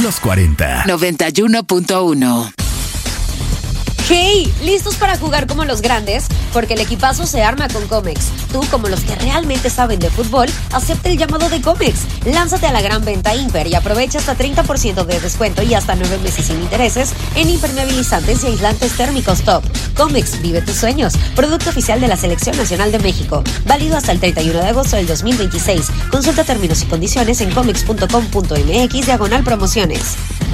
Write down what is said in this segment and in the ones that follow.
los 40. 91.1. ¡Hey! ¿Listos para jugar como los grandes? Porque el equipazo se arma con Comex. Tú, como los que realmente saben de fútbol, acepta el llamado de Comex. Lánzate a la gran venta Imper y aprovecha hasta 30% de descuento y hasta 9 meses sin intereses en impermeabilizantes y aislantes térmicos top. Comex, vive tus sueños. Producto oficial de la Selección Nacional de México. Válido hasta el 31 de agosto del 2026. Consulta términos y condiciones en comex.com.mx/promociones.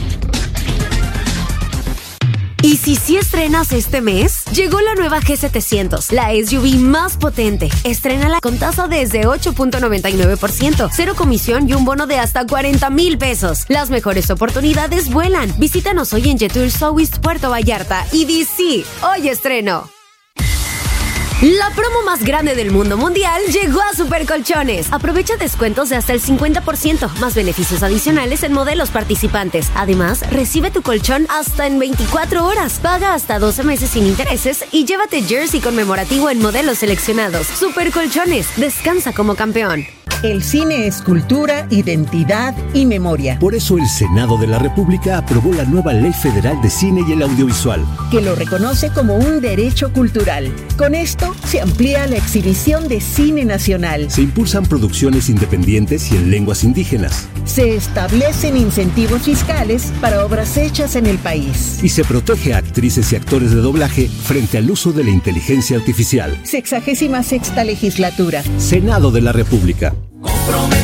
¿Y si sí estrenas este mes? Llegó la nueva G700, la SUV más potente. Estrénala con tasa desde 8.99%, cero comisión y un bono de hasta 40,000 pesos. Las mejores oportunidades vuelan. Visítanos hoy en Jetour South Puerto Vallarta y di sí, hoy estreno. La promo más grande del mundo mundial llegó a Supercolchones. Aprovecha descuentos de hasta el 50%, más beneficios adicionales en modelos participantes. Además, recibe tu colchón hasta en 24 horas. Paga hasta 12 meses sin intereses y llévate jersey conmemorativo en modelos seleccionados. Supercolchones, descansa como campeón. El cine es cultura, identidad y memoria. Por eso el Senado de la República aprobó la nueva Ley Federal de Cine y el Audiovisual, que lo reconoce como un derecho cultural. Con esto se amplía la exhibición de cine nacional. Se impulsan producciones independientes y en lenguas indígenas. Se establecen incentivos fiscales para obras hechas en el país. Y se protege a actrices y actores de doblaje frente al uso de la inteligencia artificial. 66ª legislatura. Senado de la República.